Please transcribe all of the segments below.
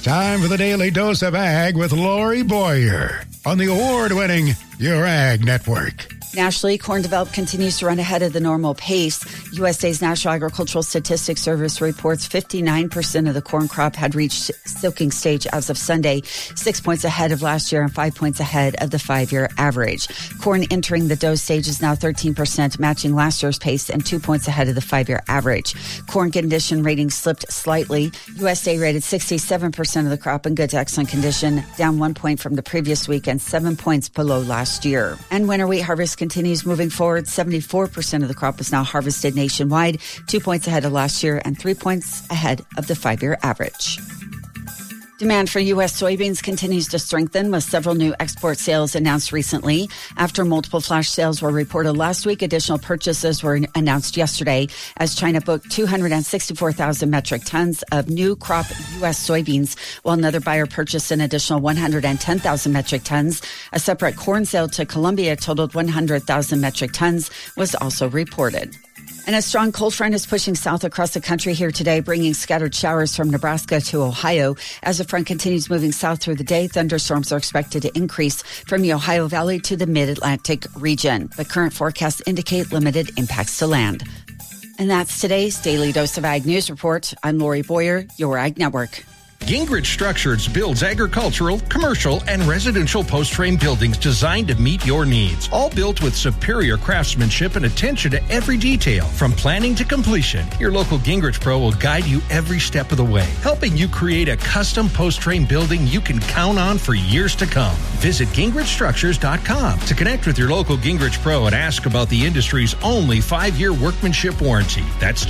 Time for the Daily Dose of Ag with Lori Boyer on the award-winning Your Ag Network. Nationally, corn development continues to run ahead of the normal pace. USDA's National Agricultural Statistics Service reports 59% of the corn crop had reached silking stage as of Sunday, 6 points ahead of last year and 5 points ahead of the 5-year average. Corn entering the dough stage is now 13%, matching last year's pace and 2 points ahead of the 5-year average. Corn condition rating slipped slightly. USDA rated 67% of the crop in good to excellent condition, down 1 point from the previous week and 7 points below last year. And winter wheat harvest continues moving forward. 74% of the crop is now harvested nationwide, 2 points ahead of last year and 3 points ahead of the 5-year average. Demand for U.S. soybeans continues to strengthen with several new export sales announced recently. After multiple flash sales were reported last week, additional purchases were announced yesterday as China booked 264,000 metric tons of new crop U.S. soybeans, while another buyer purchased an additional 110,000 metric tons. A separate corn sale to Colombia totaled 100,000 metric tons was also reported. And a strong cold front is pushing south across the country here today, bringing scattered showers from Nebraska to Ohio. As the front continues moving south through the day, thunderstorms are expected to increase from the Ohio Valley to the mid-Atlantic region. The current forecasts indicate limited impacts to land. And that's today's Daily Dose of Ag News Report. I'm Lori Boyer, your Ag Network. Gingrich Structures builds agricultural, commercial, and residential post-frame buildings designed to meet your needs. All built with superior craftsmanship and attention to every detail. From planning to completion, your local Gingrich Pro will guide you every step of the way, helping you create a custom post-frame building you can count on for years to come. Visit GingrichStructures.com to connect with your local Gingrich Pro and ask about the industry's only 5-year workmanship warranty. That's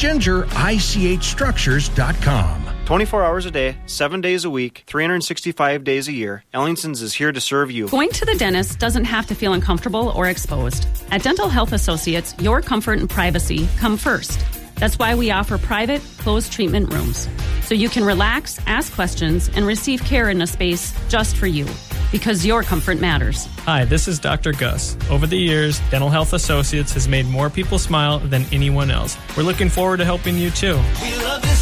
GingerICHStructures.com. 24 hours a day, 7 days a week, 365 days a year, Ellingson's is here to serve you. Going to the dentist doesn't have to feel uncomfortable or exposed. At Dental Health Associates, your comfort and privacy come first. That's why we offer private, closed treatment rooms, so you can relax, ask questions, and receive care in a space just for you. Because your comfort matters. Hi, this is Dr. Gus. Over the years, Dental Health Associates has made more people smile than anyone else. We're looking forward to helping you too.